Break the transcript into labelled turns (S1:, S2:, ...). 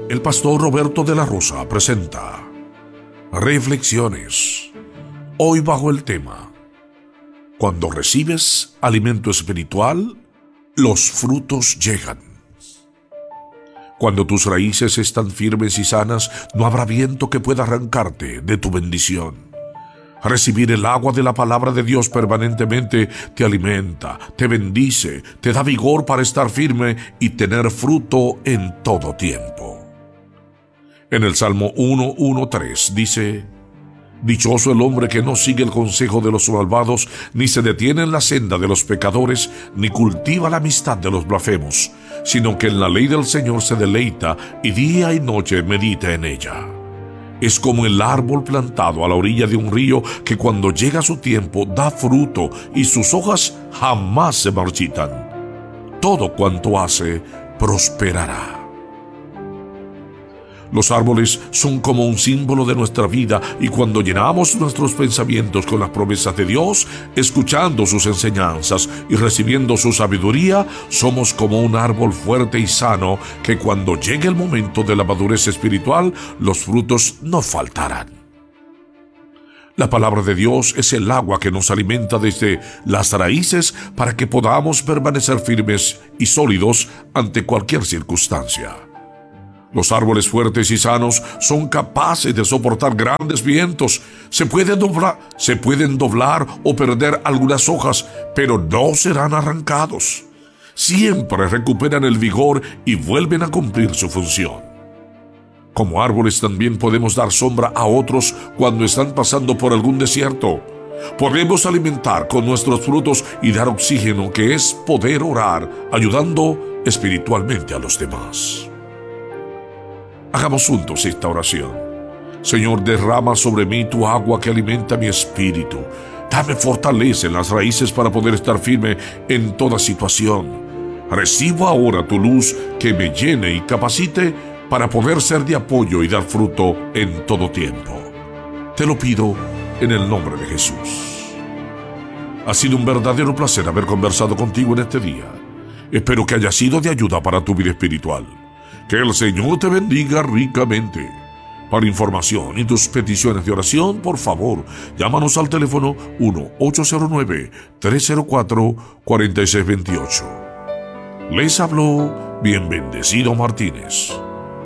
S1: El pastor Roberto de la Rosa presenta Reflexiones. Hoy bajo el tema: cuando recibes alimento espiritual, los frutos llegan. Cuando tus raíces están firmes y sanas, no habrá viento que pueda arrancarte de tu bendición. Recibir el agua de la palabra de Dios permanentemente te alimenta, te bendice, te da vigor para estar firme y tener fruto en todo tiempo. En el Salmo 1:1-3 dice: Dichoso el hombre que no sigue el consejo de los malvados, ni se detiene en la senda de los pecadores, ni cultiva la amistad de los blasfemos, sino que en la ley del Señor se deleita y día y noche medita en ella. Es como el árbol plantado a la orilla de un río que cuando llega su tiempo da fruto y sus hojas jamás se marchitan. Todo cuanto hace prosperará. Los árboles son como un símbolo de nuestra vida y cuando llenamos nuestros pensamientos con las promesas de Dios, escuchando sus enseñanzas y recibiendo su sabiduría, somos como un árbol fuerte y sano que cuando llegue el momento de la madurez espiritual, los frutos no faltarán. La palabra de Dios es el agua que nos alimenta desde las raíces para que podamos permanecer firmes y sólidos ante cualquier circunstancia. Los árboles fuertes y sanos son capaces de soportar grandes vientos. Se pueden doblar o perder algunas hojas, pero no serán arrancados. Siempre recuperan el vigor y vuelven a cumplir su función. Como árboles también podemos dar sombra a otros cuando están pasando por algún desierto. Podemos alimentar con nuestros frutos y dar oxígeno, que es poder orar, ayudando espiritualmente a los demás. Hagamos juntos esta oración. Señor, derrama sobre mí tu agua que alimenta mi espíritu. Dame fortaleza en las raíces para poder estar firme en toda situación. Recibo ahora tu luz que me llene y capacite para poder ser de apoyo y dar fruto en todo tiempo. Te lo pido en el nombre de Jesús. Ha sido un verdadero placer haber conversado contigo en este día. Espero que haya sido de ayuda para tu vida espiritual. Que el Señor te bendiga ricamente. Para información y tus peticiones de oración, por favor, llámanos al teléfono 1-809-304-4628. Les habló Bien Bendecido Martínez.